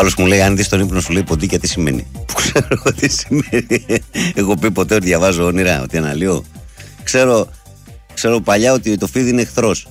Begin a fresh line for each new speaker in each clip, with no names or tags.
άλλος μου λέει: αν δεις τον ύπνο σου, λέει ποντίκια, τι σημαίνει. Που ξέρω τι σημαίνει. Έχω πει ποτέ ότι διαβάζω όνειρα, ότι αναλύω. Ξέρω παλιά ότι το φίδι είναι εχθρός.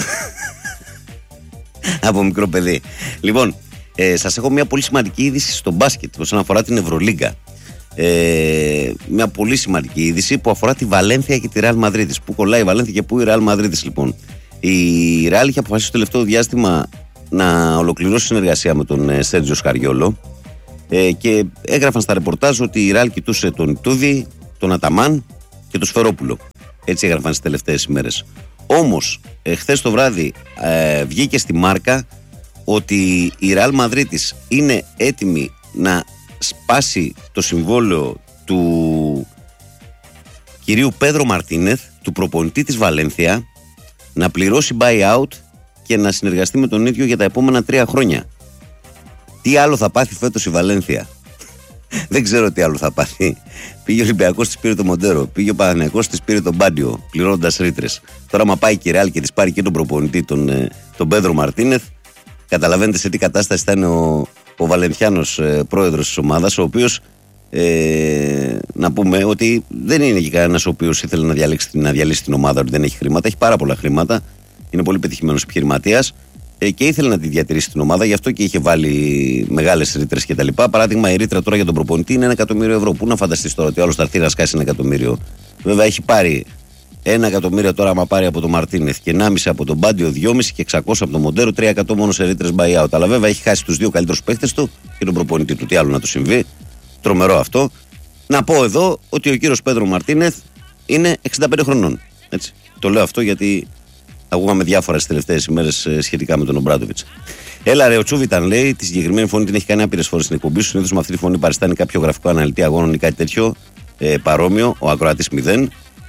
Από μικρό παιδί. Λοιπόν, σας έχω μια πολύ σημαντική είδηση στο μπάσκετ όσον αφορά την Ευρωλίγκα. Μια πολύ σημαντική είδηση που αφορά τη Βαλένθια και τη Ρεάλ Μαδρίτης. Πού κολλάει η Βαλένθια και πού η Ρεάλ Μαδρίτης, λοιπόν. Η Ρεάλ είχε αποφασίσει το τελευταίο διάστημα να ολοκληρώσει συνεργασία με τον Σέρτζιο Σκαριόλο και έγραφαν στα ρεπορτάζ ότι η Ρεάλ κοιτούσε τον Ιτούδη, τον Αταμάν και τον Σφερόπουλο. Έτσι έγραφαν στις τελευταίες ημέρες. Όμως, χθες το βράδυ βγήκε στη Μάρκα ότι η Ρεάλ Μαδρίτης είναι έτοιμη να σπάσει το συμβόλαιο του κυρίου Πέδρο Μαρτίνεθ, του προπονητή της Βαλένθια, να πληρώσει buyout και να συνεργαστεί με τον ίδιο για τα επόμενα 3 χρόνια. Τι άλλο θα πάθει φέτος η Βαλένθια? Δεν ξέρω τι άλλο θα πάθει. Πήγε ο Ολυμπιακός, της πήρε το Μοντέρο. Πήγε ο Παναθηναϊκός, της πήρε τον Μπάντιο, πληρώνοντας ρήτρες. Τώρα, άμα πάει και η Ρεάλ και της πάρει και τον προπονητή, τον Πέδρο Μαρτίνεθ, καταλαβαίνετε σε τι κατάσταση θα είναι ο Βαλενθιάνος πρόεδρος της ομάδας, ο οποίος να πούμε ότι δεν είναι και κανένας ο οποίος ήθελε να διαλύσει την ομάδα, ότι δεν έχει χρήματα. Έχει πάρα πολλά χρήματα. Είναι πολύ πετυχημένος επιχειρηματίας και ήθελε να τη διατηρήσει την ομάδα, γι' αυτό και είχε βάλει μεγάλες ρήτρες κτλ. Παράδειγμα, η ρήτρα τώρα για τον προπονητή είναι 1 εκατομμύριο ευρώ. Πού να φανταστείς τώρα ότι ο άλλος θα έρθει να σκάσει 1 εκατομμύριο? Βέβαια, έχει πάρει 1 εκατομμύριο τώρα, άμα πάρει από τον Μαρτίνεθ και 1,5 από τον Μπάντιο, 2,5 και 600 από τον Μοντέρο, 3% μόνο σε ρήτρες buyout. Αλλά βέβαια έχει χάσει τους 2 καλύτερους παίχτες του και τον προπονητή του. Τι άλλο να του συμβεί? Τρομερό αυτό. Να πω εδώ ότι ο κύριος Πέδρο Μαρτίνεθ είναι 65 χρονών. Έτσι. Το λέω αυτό γιατί ακούγαμε διάφορα στις τελευταίες ημέρες σχετικά με τον Ομπράντοβιτς. Έλα ρε, ο Τσούβιταν λέει: τη συγκεκριμένη φωνή την έχει κάνει άπειρες φορές στην εκπομπή σου. Συνήθως με αυτή τη φωνή παριστάνει κάποιο γραφικό αναλυτή αγώνων ή κάτι τέτοιο παρόμοιο. Ο ακροατής 0.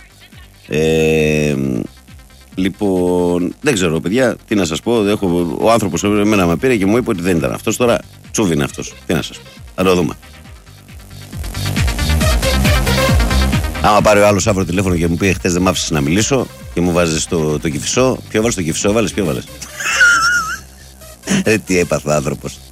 Λοιπόν, δεν ξέρω, παιδιά, τι να σας πω. Ο άνθρωπος εμένα με πήρε και μου είπε ότι δεν ήταν αυτός. Τώρα Τσούβι είναι αυτός. Τι να σας πω. Θα το δούμε. Άμα πάρει ο άλλος αύριο τηλέφωνο και μου πει: χτες δεν μ' άφησες να μιλήσω και μου βάζεις το Κηφισό. Ποιο έβαλες το Κηφισό, ποιο έβαλες? Τι έπαθε ο άνθρωπος.